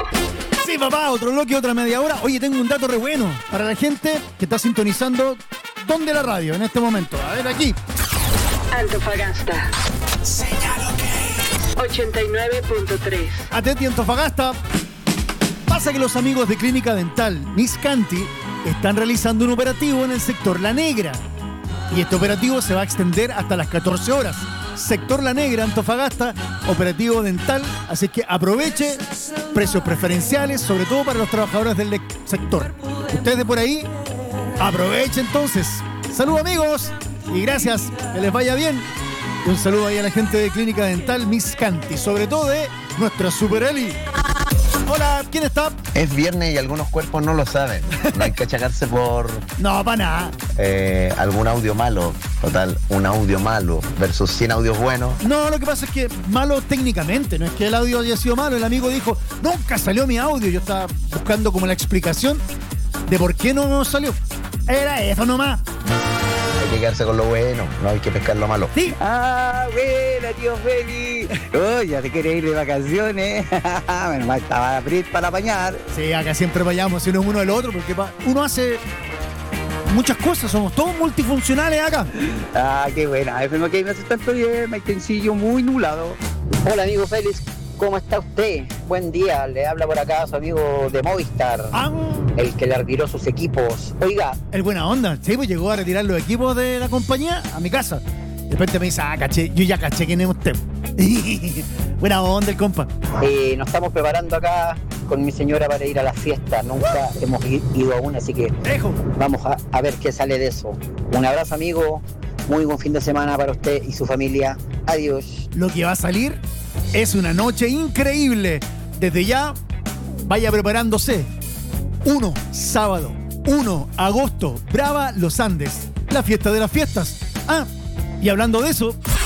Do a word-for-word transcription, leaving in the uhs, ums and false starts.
Sí, papá, otro bloque, otra media hora. Oye, tengo un dato re bueno para la gente que está sintonizando. ¿Dónde la radio en este momento? A ver, aquí. Antofagasta. Señal OK. ochenta y nueve punto tres. Atenti, Antofagasta. Pasa que los amigos de Clínica Dental Miscanti están realizando un operativo en el sector La Negra. Y este operativo se va a extender hasta las catorce horas. Sector La Negra, Antofagasta, operativo dental. Así que aproveche, precios preferenciales, sobre todo para los trabajadores del sector. Ustedes de por ahí, aprovechen entonces. Saludos, amigos, y gracias, que les vaya bien. Y un saludo ahí a la gente de Clínica Dental Miscanti, sobre todo de nuestra Super Eli. Hola, ¿quién está? Es viernes y algunos cuerpos no lo saben. No hay que achacarse por No, para nada. eh, algún audio malo. Total, un audio malo versus cien audios buenos. No, lo que pasa es que malo técnicamente, no es que el audio haya sido malo. El amigo dijo, nunca salió mi audio. Yo estaba buscando como la explicación de por qué no salió. Era eso nomás. Hay que quedarse con lo bueno, no hay que pescar lo malo. Sí. Ah, buena, tío Feli. Oh, ya te quieres ir de vacaciones. Menos mal, estaba Brit para apañar. Sí, acá siempre vayamos uno uno del otro, porque pa- uno hace muchas cosas, somos todos multifuncionales acá. Ah, qué buena. F M K me hace tanto bien, Maitencillo muy nublado. Hola amigo Félix, ¿cómo está usted? Buen día, le habla por acá su amigo de Movistar, Ah, el que le retiró sus equipos. Oiga, el buena onda, sí, pues llegó a retirar los equipos de la compañía a mi casa. De repente me dice, ah, caché, yo ya caché quién es usted. Buena onda el compa. eh, nos estamos preparando acá con mi señora para ir a la fiesta. Nunca hemos i- ido a una, así que Dejo. vamos a, a ver qué sale de eso. Un abrazo amigo, muy buen fin de semana para usted y su familia. Adiós. Lo que va a salir es una noche increíble. Desde ya, vaya preparándose. uno, sábado. uno, agosto. Brava Los Andes. La fiesta de las fiestas. Ah, y hablando de eso,